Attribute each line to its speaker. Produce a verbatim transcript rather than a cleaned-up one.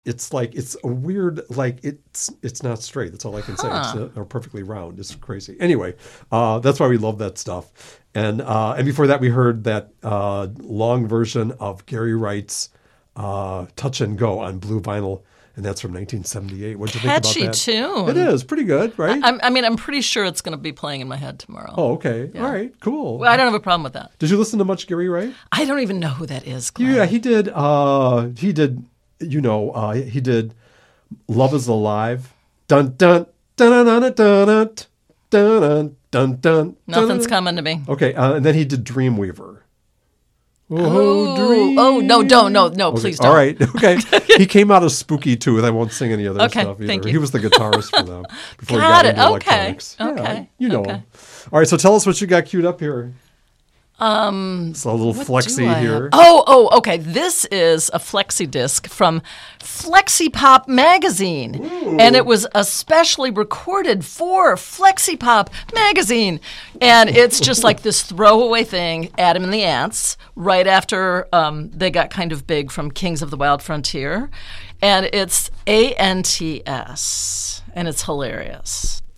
Speaker 1: It's like it's a weird like it's it's not straight. That's all I can say.
Speaker 2: Huh.
Speaker 1: It's uh, or perfectly round. It's crazy. Anyway, uh, that's why we love that stuff. And uh, and before that, we heard that uh, long version of Gary Wright's uh, "Touch and Go" on blue vinyl, and that's from nineteen seventy-eight. What'd you
Speaker 2: Catchy
Speaker 1: think about that?
Speaker 2: tune.
Speaker 1: It is pretty good, right?
Speaker 2: I, I mean, I'm pretty sure it's going to be playing in my head tomorrow.
Speaker 1: oh, okay.
Speaker 2: Yeah.
Speaker 1: All right. Cool.
Speaker 2: Well, I don't have a problem with that.
Speaker 1: Did you listen to much Gary Wright?
Speaker 2: I don't even know who that is, Glenn.
Speaker 1: Yeah, he did. Uh, he did. You know, uh, he did. Love is Alive. Dun dun dun dun dun dun dun dun dun.
Speaker 2: Nothing's coming to me.
Speaker 1: Okay, uh, and then he did Dreamweaver.
Speaker 2: Oh,
Speaker 1: Dream-
Speaker 2: oh no, no, no, no!
Speaker 1: Okay,
Speaker 2: Please don't.
Speaker 1: All right, okay. He came out of Spooky too, and I won't sing any other
Speaker 2: Okay,
Speaker 1: stuff either.
Speaker 2: thank you.
Speaker 1: He was the guitarist for them before
Speaker 2: Got
Speaker 1: he
Speaker 2: it.
Speaker 1: got into
Speaker 2: Okay,
Speaker 1: electronics. Yeah,
Speaker 2: okay,
Speaker 1: you know
Speaker 2: okay.
Speaker 1: him. All right, so tell us what you got queued up here. Um, it's a little
Speaker 2: What
Speaker 1: flexy
Speaker 2: do I have?
Speaker 1: here.
Speaker 2: Oh, oh, okay. This is a flexi disc from Flexi Pop magazine, and it was especially recorded for Flexi Pop magazine. And it's just like this throwaway thing, Adam and the Ants, right after um, they got kind of big from Kings of the Wild Frontier, and it's A N T S, and it's hilarious.